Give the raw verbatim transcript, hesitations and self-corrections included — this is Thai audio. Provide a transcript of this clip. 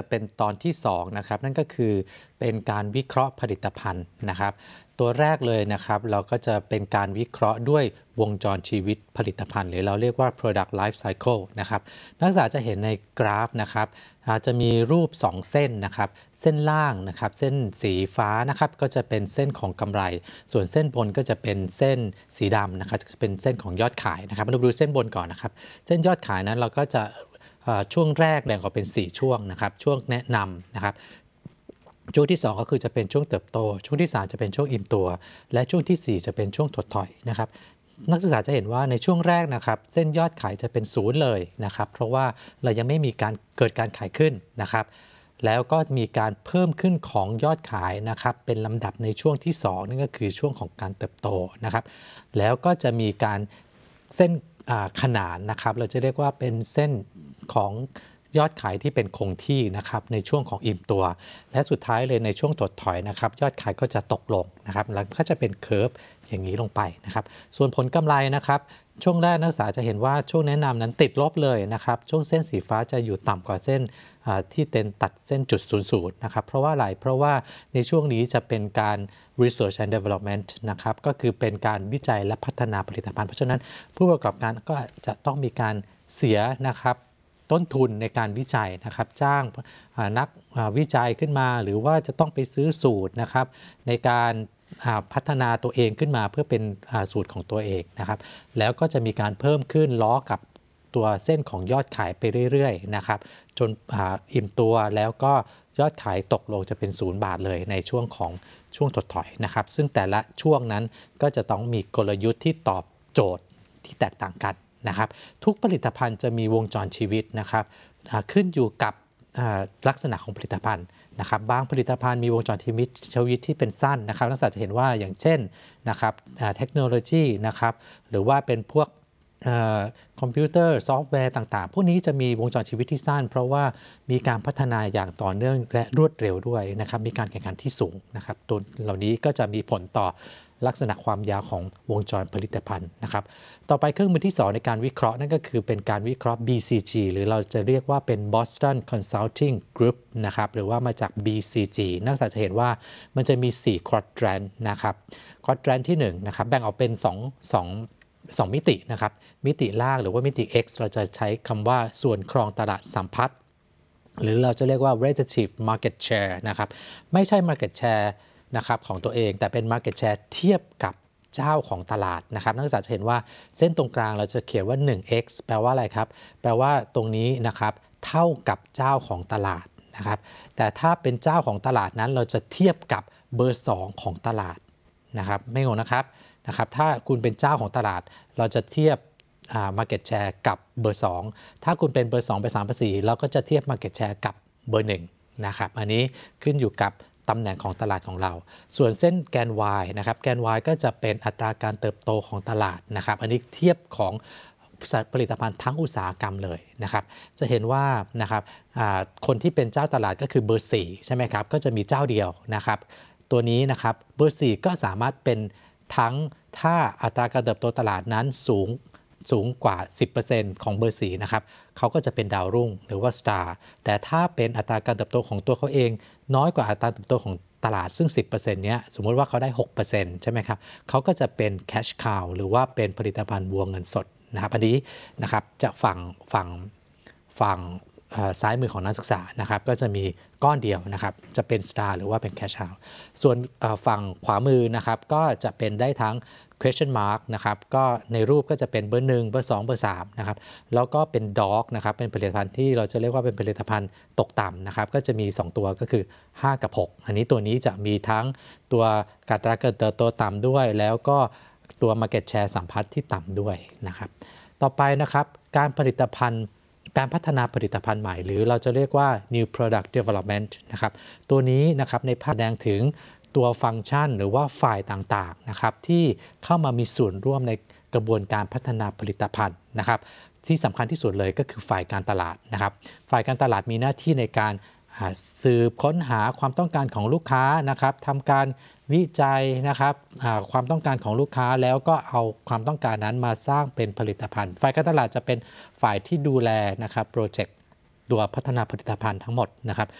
เป็นตอนที่สองนะครับนั่นก็คือเป็นการวิเคราะห์ผลิตภัณฑ์นะครับตัวแรกเลยนะครับเราก็จะเป็นการวิเคราะห์ด้วยวงจรชีวิตผลิตภัณฑ์หรือเราเรียกว่า product life cycle นะครับนักศึกษาจะเห็นในกราฟนะครับจะมีรูปสองเส้นนะครับเส้นล่างนะครับเส้นสีฟ้านะครับก็จะเป็นเส้นของกำไรส่วนเส้นบนก็จะเป็นเส้นสีดำนะครับจะเป็นเส้นของยอดขายนะครับมาดูเส้นบนก่อนนะครับเส้นยอดขายนั้นเราก็จะช่วงแรกแบ่งออกเป็นสี่ช่วงนะครับช่วงแนะนำนะครับช่วงที่สองก็คือจะเป็นช่วงเติบโตช่วงที่สามจะเป็นช่วงอิ่มตัวและช่วงที่สี่จะเป็นช่วงถดถอยนะครับนักศึกษาจะเห็นว่าในช่วงแรกนะครับเส้นยอดขายจะเป็นศูนย์เลยนะครับเพราะว่าเรายังไม่มีการเกิดการขายขึ้นนะครับแล้วก็มีการเพิ่มขึ้นของยอดขายนะครับเป็นลำดับในช่วงที่สองนั่นก็คือช่วงของการเติบโตนะครับแล้วก็จะมีการเส้นขนานนะครับเราจะเรียกว่าเป็นเส้นของยอดขายที่เป็นคงที่นะครับในช่วงของอิ่มตัวและสุดท้ายเลยในช่วงถดถอยนะครับยอดขายก็จะตกลงนะครับแล้วก็จะเป็นเคอร์ฟอย่างนี้ลงไปนะครับส่วนผลกำไรนะครับช่วงแรกนักศึกษาจะเห็นว่าช่วงแนะนำนั้นติดลบเลยนะครับช่วงเส้นสีฟ้าจะอยู่ต่ำกว่าเส้นที่เต็นตัดเส้นจุดศูนย์ศูนย์นะครับเพราะว่าอะไรเพราะว่าในช่วงนี้จะเป็นการ research and development นะครับก็คือเป็นการวิจัยและพัฒนาผลิตภัณฑ์เพราะฉะนั้นผู้ประกอบการก็จะต้องมีการเสียนะครับต้นทุนในการวิจัยนะครับจ้างนักวิจัยขึ้นมาหรือว่าจะต้องไปซื้อสูตรนะครับในการพัฒนาตัวเองขึ้นมาเพื่อเป็นสูตรของตัวเองนะครับแล้วก็จะมีการเพิ่มขึ้นล้อกับตัวเส้นของยอดขายไปเรื่อยๆนะครับจนอิ่มตัวแล้วก็ยอดขายตกลงจะเป็นศูนย์บาทเลยในช่วงของช่วงถดถอยนะครับซึ่งแต่ละช่วงนั้นก็จะต้องมีกลยุทธ์ที่ตอบโจทย์ที่แตกต่างกันนะครับทุกผลิตภัณฑ์จะมีวงจรชีวิตนะครับขึ้นอยู่กับลักษณะของผลิตภัณฑ์นะครับบางผลิตภัณฑ์มีวงจรชีวิตชีวิตที่เป็นสั้นนะครับนักศึกษาจะเห็นว่าอย่างเช่นนะครับเทคโนโลยีนะครับหรือว่าเป็นพวกคอมพิวเตอร์ซอฟต์แวร์ต่างๆพวกนี้จะมีวงจรชีวิตที่สั้นเพราะว่ามีการพัฒนาอย่างต่อเนื่องและรวดเร็วด้วยนะครับมีการแข่งขันที่สูงนะครับตัวเหล่านี้ก็จะมีผลต่อลักษณะความยาวของวงจรผลิตภัณฑ์นะครับต่อไปเครื่องมือที่สองในการวิเคราะห์นั่นก็คือเป็นการวิเคราะห์ บี ซี จี หรือเราจะเรียกว่าเป็น Boston Consulting Group นะครับหรือว่ามาจาก บี ซี จี นักศึกษาจะเห็นว่ามันจะมีสี่ quadrant นะครับ quadrant ที่หนึ่งนะครับแบ่งออกเป็น2 2 2มิตินะครับมิติล่างหรือว่ามิติ X เราจะใช้คำว่าส่วนครองตลาดสัมพัทธ์หรือเราจะเรียกว่า relative market share นะครับไม่ใช่ market shareนะครับของตัวเองแต่เป็น market share เทียบกับเจ้าของตลาดนะครับนักศึกษาจะเห็นว่าเส้นตรงกลางเราจะเขียนว่า หนึ่ง เอ็กซ์ แปลว่าอะไรครับแปลว่าตรงนี้นะครับเท่ากับเจ้าของตลาดนะครับแต่ถ้าเป็นเจ้าของตลาดนั้นเราจะเทียบกับเบอร์สองของตลาดนะครับไม่งงนะครับนะครับถ้าคุณเป็นเจ้าของตลาดเราจะเทียบmarket share กับเบอร์สองถ้าคุณเป็นเบอร์สองเบอร์สามเบอร์สี่เราก็จะเทียบ market share กับเบอร์หนึ่งนะครับอันนี้ขึ้นอยู่กับตำแหน่งของตลาดของเราส่วนเส้นแกน Y นะครับแกน Y ก็จะเป็นอัตราการเติบโตของตลาดนะครับอันนี้เทียบของผลิตภัณฑ์ทั้งอุตสาหกรรมเลยนะครับจะเห็นว่านะครับคนที่เป็นเจ้าตลาดก็คือเบอร์สี่ใช่ไหมครับก็จะมีเจ้าเดียวนะครับตัวนี้นะครับเบอร์สี่ก็สามารถเป็นทั้งถ้าอัตราการเติบโตตลาดนั้นสูงสูงกว่า สิบเปอร์เซ็นต์ ของเบอร์สี่นะครับเขาก็จะเป็นดาวรุ่งหรือว่าสตาร์แต่ถ้าเป็นอัตราการเติบโตของตัวเขาเองน้อยกว่าอัตราเติบโตของตลาดซึ่ง สิบเปอร์เซ็นต์ เนี้ยสมมติว่าเขาได้ หกเปอร์เซ็นต์ ใช่ไหมครับเขาก็จะเป็น cash cow หรือว่าเป็นผลิตภัณฑ์วัวเงินสดนะครับอันนี้นะครับจะฝั่งฝั่งฝั่งซ้ายมือของนักศึกษานะครับก็จะมีก้อนเดียวนะครับจะเป็น star หรือว่าเป็น cash cow ส่วนฝั่งขวามือนะครับก็จะเป็นได้ทั้งquestion mark นะครับก็ในรูปก็จะเป็นเบอร์หนึ่งเบอร์สองเบอร์สามนะครับแล้วก็เป็น dog นะครับเป็นผลิตภัณฑ์ที่เราจะเรียกว่าเป็นผลิตภัณฑ์ตกต่ำนะครับก็จะมีสองตัวก็คือห้ากับหกอันนี้ตัวนี้จะมีทั้งตัวอัตราการเติบโตต่ำด้วยแล้วก็ตัว market share สัมพัทธ์ที่ต่ำด้วยนะครับต่อไปนะครับการผลิตภัณฑ์การพัฒนาผลิตภัณฑ์ใหม่หรือเราจะเรียกว่า new product development นะครับตัวนี้นะครับในภาพแสดงถึงตัวฟังก์ชันหรือว่าฝ่ายต่างๆนะครับที่เข้ามามีส่วนร่วมในกระบวนการพัฒนาผลิตภัณฑ์นะครับที่สำคัญที่สุดเลยก็คือฝ่ายการตลาดนะครับฝ่ายการตลาดมีหน้าที่ในการสืบค้นหาความต้องการของลูกค้านะครับทำการวิจัยนะครับความต้องการของลูกค้าแล้วก็เอาความต้องการนั้นมาสร้างเป็นผลิตภัณฑ์ฝ่ายการตลาดจะเป็นฝ่ายที่ดูแลนะครับโปรเจกต์ตัวพัฒนาผลิตภัณฑ์ทั้งหมดนะครับ